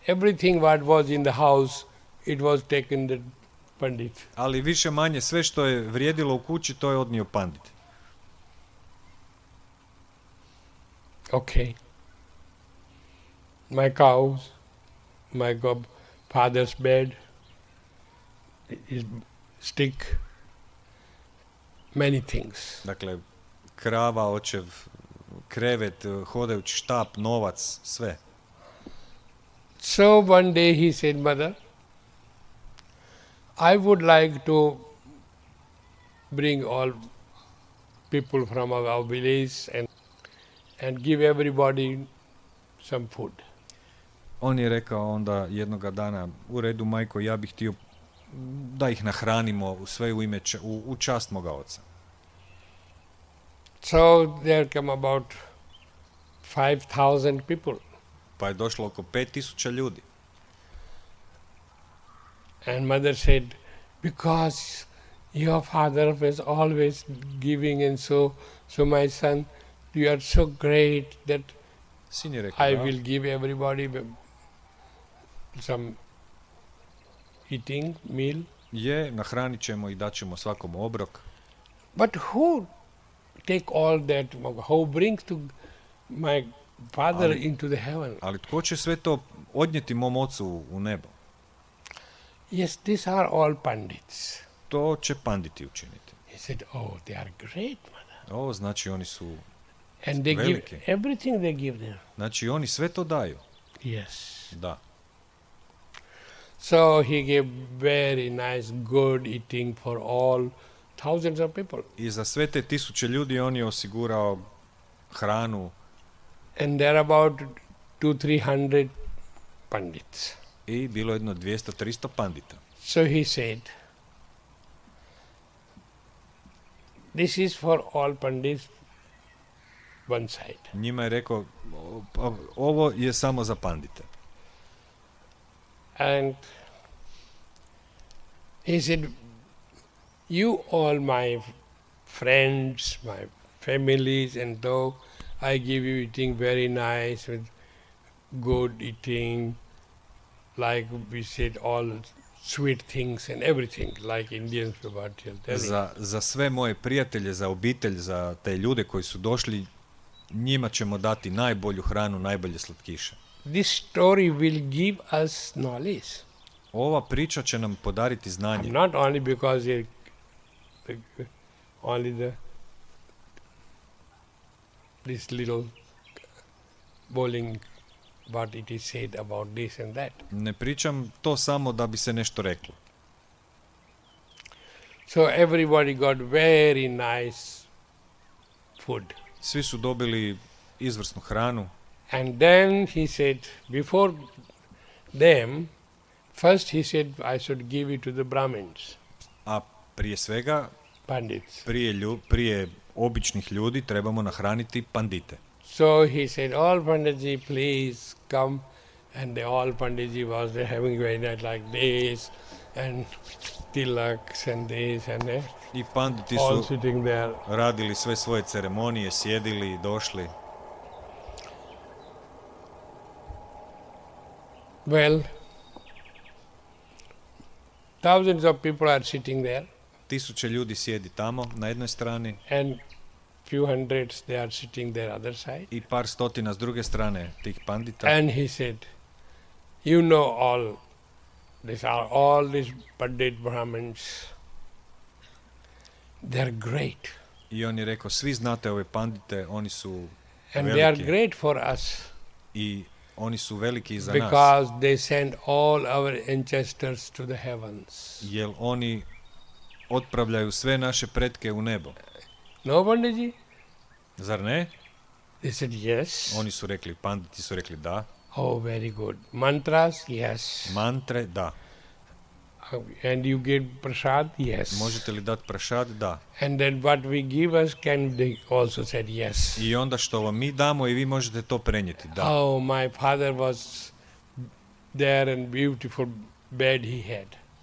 everything what was in the house, it was taken the Pandit. Ali više manje sve što je vrijedilo u kući, to je odnio pandit. Okay. My cows, my father's bed, his stick, many things. Dakle, krava, očev, krevet, hodajući štap, novac, sve. So one day he said, Mother, I would like to bring all people from our village and give everybody some food. On je rekao onda jednoga dana, u redu majko, ja bih htio da ih nahranimo sve u ime u čast moga oca. So there come about 5,000 people. Pa je došlo oko 5,000 ljudi. And mother said, because your father was always giving, and so my son, you are so great that Sin je rekao, I will give everybody some eating meal. Je, nahranit ćemo i daćemo svakom obrok. But who take all that, who brings to my father into the heaven? Ali tko će sve to odnijeti mom ocu u nebo? Yes, these are all pandits. To će panditi učiniti. He said, oh, they are great, mother. O, znači oni su And they veliki. give everything, they give them. Znači oni sve to daju. Yes. Da. So he gave very nice, good eating for all thousands of people. I za sve te 1000 ljudi on je osigurao hranu. And there are about 200-300 pandits. I bilo jedno 200-300 pandita. So he said, this is for all pandits, one side. Njima je rekao, ovo je samo za pandite. And he said, you all my friends, my families, and though I give you eating very nice, with good eating, like we said, all sweet things and everything, like Indians about telling. Za sve moje prijatelje, za obitelj, za te ljude koji su došli, njima ćemo dati najbolju hranu, najbolje slatkiše. This story will give us knowledge. Ova priča će nam podariti znanje. Not only because this little bowling, what it is said about this and that. Ne pričam to samo da bi se nešto reklo. So everybody got very nice food. Svi su dobili izvrsnu hranu. And then he said, before them, first he said, I should give it to the Brahmins. A prije svega, Pandits. prije običnih ljudi trebamo nahraniti pandite. So he said, all Panditji, please come. And all Panditji was having very nice like this, and tilaks and this and that. I panditi All su sitting there. radili sve svoje ceremonije, sjedili, došli. Well, thousands of people are sitting there, 1000 ljudi sjedi tamo na jednoj strani and few hundreds they are sitting there other side. i par stotina s druge strane tih pandita. And he said, you know all these Pandit Brahmins, they are great. I on je rekao, svi znate ove pandite, oni su And veliki. they are great for us I oni su veliki i za nas. because they send all our ancestors to the heavens. Jer oni otpravljaju sve naše pretke u nebo. No, Panditji? Zar ne? They said yes. Oni su rekli, panditi su rekli da. Oh, very good. Mantras? Yes. Mantre? Da. And you give prasad? Yes. Možete li dati prašad? Da. And then what we give us, can they also said yes. I onda što vam mi damo i vi možete to prenijeti? Da. Oh, my father was there and beautiful bed he had.